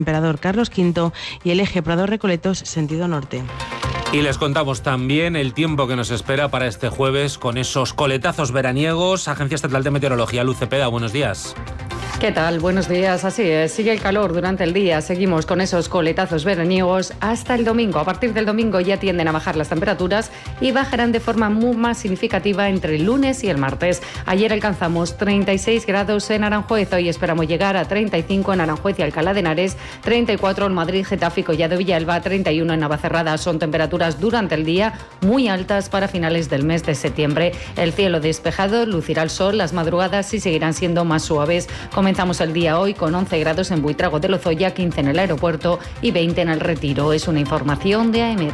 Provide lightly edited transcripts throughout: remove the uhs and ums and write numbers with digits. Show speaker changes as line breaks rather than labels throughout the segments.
Emperador Carlos V y el eje Prado-Recoletos sentido norte.
Y les contamos también el tiempo que nos espera para este jueves con esos coletazos veraniegos. Agencia Estatal de Meteorología, Luz Cepeda, buenos días.
¿Qué tal? Buenos días. Así es, sigue el calor durante el día. Seguimos con esos coletazos veraniegos hasta el domingo. A partir del domingo ya tienden a bajar las temperaturas y bajarán de forma muy más significativa entre el lunes y el martes. Ayer alcanzamos 36 grados en Aranjuez. Hoy esperamos llegar a 35 en Aranjuez y Alcalá de Henares, 34 en Madrid, Getafe y Collado Villalba, 31 en Navacerrada. Son temperaturas durante el día muy altas para finales del mes de septiembre. El cielo despejado, lucirá el sol, las madrugadas y seguirán siendo más suaves. Comenzamos el día hoy con 11 grados en Buitrago de Lozoya, 15 en el aeropuerto y 20 en el Retiro. Es una información de AEMET.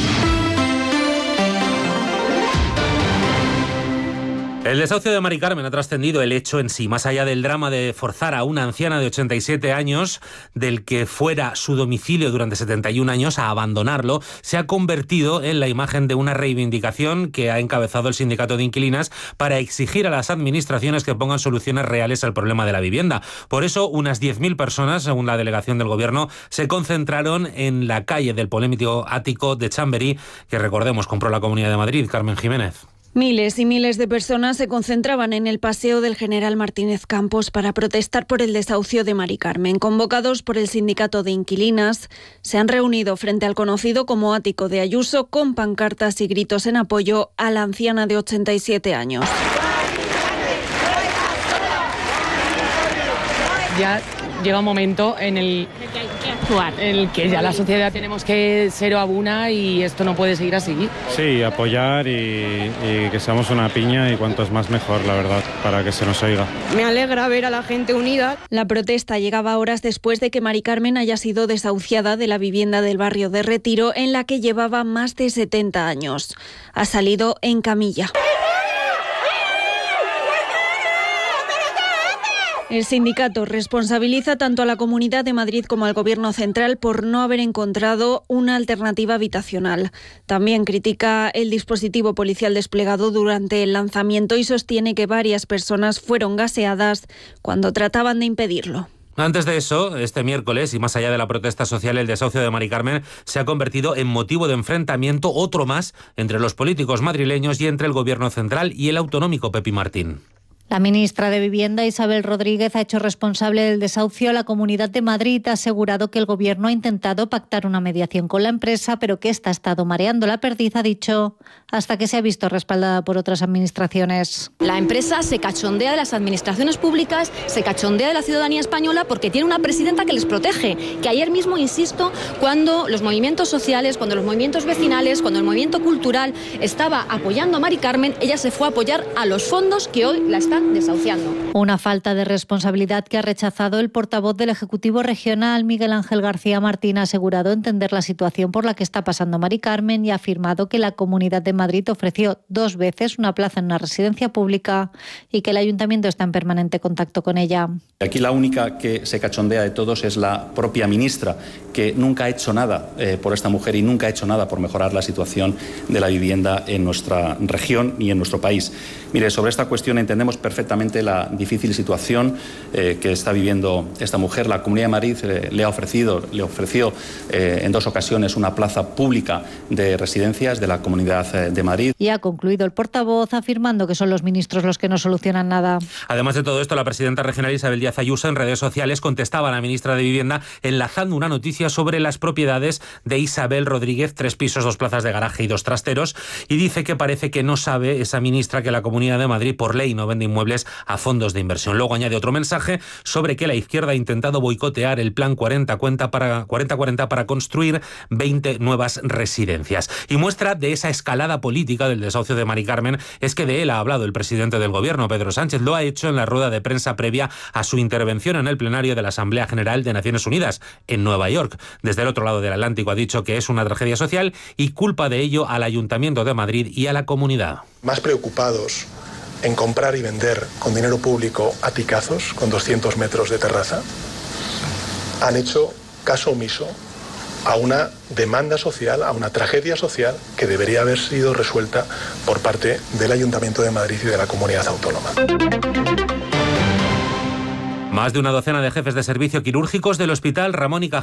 El desahucio de Mari Carmen ha trascendido el hecho en sí, más allá del drama de forzar a una anciana de 87 años, del que fuera su domicilio durante 71 años, a abandonarlo, se ha convertido en la imagen de una reivindicación que ha encabezado el sindicato de inquilinas para exigir a las administraciones que pongan soluciones reales al problema de la vivienda. Por eso, unas 10.000 personas, según la delegación del Gobierno, se concentraron en la calle del polémico ático de Chamberí, que recordemos compró la Comunidad de Madrid. Carmen Jiménez.
Miles y miles de personas se concentraban en el Paseo del General Martínez Campos para protestar por el desahucio de Mari Carmen. Convocados por el sindicato de inquilinas, se han reunido frente al conocido como ático de Ayuso con pancartas y gritos en apoyo a la anciana de 87 años.
Ya llega un momento en el que ya la sociedad tenemos que ser una y esto no puede seguir así.
Sí, apoyar y que seamos una piña y cuantos más mejor, la verdad, para que se nos oiga.
Me alegra ver a la gente unida.
La protesta llegaba horas después de que Mari Carmen haya sido desahuciada de la vivienda del barrio de Retiro, en la que llevaba más de 70 años. Ha salido en camilla. El sindicato responsabiliza tanto a la Comunidad de Madrid como al Gobierno central por no haber encontrado una alternativa habitacional. También critica el dispositivo policial desplegado durante el lanzamiento y sostiene que varias personas fueron gaseadas cuando trataban de impedirlo.
Antes de eso, este miércoles, y más allá de la protesta social, el desahucio de Mari Carmen se ha convertido en motivo de enfrentamiento, otro más, entre los políticos madrileños y entre el Gobierno central y el autonómico Pepi Martín.
La ministra de Vivienda, Isabel Rodríguez, ha hecho responsable del desahucio a la Comunidad de Madrid. Ha asegurado que el Gobierno ha intentado pactar una mediación con la empresa, pero que ésta ha estado mareando la perdiz, ha dicho, hasta que se ha visto respaldada por otras administraciones.
La empresa se cachondea de las administraciones públicas, se cachondea de la ciudadanía española porque tiene una presidenta que les protege. Que ayer mismo, insisto, cuando los movimientos sociales, cuando los movimientos vecinales, cuando el movimiento cultural estaba apoyando a Mari Carmen, ella se fue a apoyar a los fondos que hoy la están desahuciando.
Una falta de responsabilidad que ha rechazado el portavoz del Ejecutivo Regional, Miguel Ángel García Martín. Ha asegurado entender la situación por la que está pasando Mari Carmen y ha afirmado que la Comunidad de Madrid ofreció 2 veces una plaza en una residencia pública y que el Ayuntamiento está en permanente contacto con ella.
Aquí la única que se cachondea de todos es la propia ministra, que nunca ha hecho nada por esta mujer y nunca ha hecho nada por mejorar la situación de la vivienda en nuestra región y en nuestro país. Mire, sobre esta cuestión entendemos perfectamente la difícil situación que está viviendo esta mujer. La Comunidad de Madrid le ofreció en 2 ocasiones una plaza pública de residencias de la Comunidad de Madrid.
Y ha concluido el portavoz afirmando que son los ministros los que no solucionan nada.
Además de todo esto, la presidenta regional Isabel Díaz Ayuso en redes sociales contestaba a la ministra de Vivienda enlazando una noticia sobre las propiedades de Isabel Rodríguez, 3 pisos, 2 plazas de garaje y 2 trasteros, y dice que parece que no sabe esa ministra que la Comunidad de Madrid por ley no vende inmuebles a fondos de inversión. Luego añade otro mensaje sobre que la izquierda ha intentado boicotear el plan 40-40 para construir 20 nuevas residencias. Y muestra de esa escalada política del desahucio de Mari Carmen es que de él ha hablado el presidente del Gobierno, Pedro Sánchez. Lo ha hecho en la rueda de prensa previa a su intervención en el plenario de la Asamblea General de Naciones Unidas en Nueva York. Desde el otro lado del Atlántico ha dicho que es una tragedia social y culpa de ello al Ayuntamiento de Madrid y a la comunidad.
Más preocupados en comprar y vender con dinero público aticazos con 200 metros de terraza, han hecho caso omiso a una demanda social, a una tragedia social que debería haber sido resuelta por parte del Ayuntamiento de Madrid y de la Comunidad Autónoma.
Más de una docena de jefes de servicio quirúrgicos del Hospital Ramón y Cajal